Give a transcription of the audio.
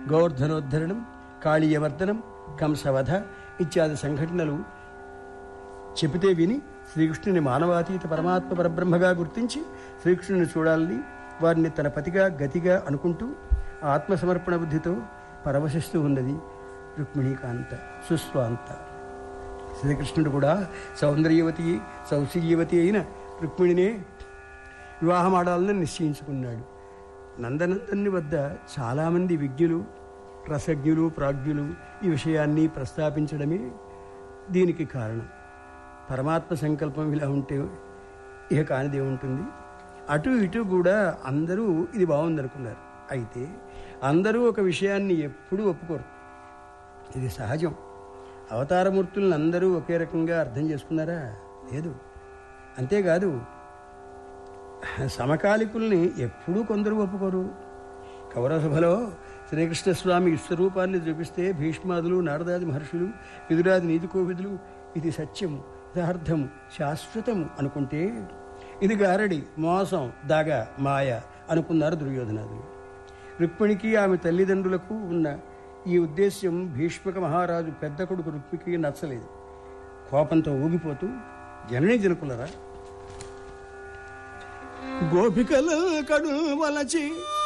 గోవర్ధనోద్ధరణం, కాళీయవర్ధనం, కంసవధ ఇత్యాది సంఘటనలు చెబితే విని శ్రీకృష్ణుని మానవాతీత పరమాత్మ పరబ్రహ్మగా గుర్తించి శ్రీకృష్ణుని చూడాలని వారిని తన పతిగా గతిగా అనుకుంటూ ఆత్మసమర్పణ బుద్ధితో పరవశిస్తూ ఉన్నది రుక్మిణీకాంత సుస్వాంత. శ్రీకృష్ణుడు కూడా సౌందర్యవతి సౌశీల్యవతి అయిన రుక్మిణినే వివాహమాడాలని నిశ్చయించుకున్నాడు. నందనందన్ని వద్ద చాలామంది విజ్ఞులు, రసజ్ఞులు, ప్రాజ్ఞులు ఈ విషయాన్ని ప్రస్తాపించడమే దీనికి కారణం. పరమాత్మ సంకల్పం ఇలా ఉంటే ఇక కానిదే ఉంటుంది. అటు ఇటు కూడా అందరూ ఇది బాగుందనుకున్నారు. అయితే అందరూ ఒక విషయాన్ని ఎప్పుడూ ఒప్పుకోరు. ఇది సహజం. అవతారమూర్తులను అందరూ ఒకే రకంగా అర్థం చేసుకున్నారా? లేదు. అంతేకాదు, సమకాలికుల్ని ఎప్పుడూ కొందరు ఒప్పుకోరు. కౌరసభలో శ్రీకృష్ణస్వామి విశ్వరూపాన్ని చూపిస్తే భీష్మాదులు, నారదాది మహర్షులు, విదురాది నీతి కోవిదులు ఇది సత్యము, యథార్థము, శాశ్వతము అనుకుంటే ఇది గారడి, మోసం, దగ, మాయ అనుకున్నారు దుర్యోధనాదులు. రుక్మిణికి ఆమె తల్లిదండ్రులకు ఉన్న ఈ ఉద్దేశ్యం భీష్మక మహారాజు పెద్ద కొడుకు రుక్మికి నచ్చలేదు. కోపంతో ఊగిపోతూ, జననీ జనకులరా, గోపికల కడుల్ వలచి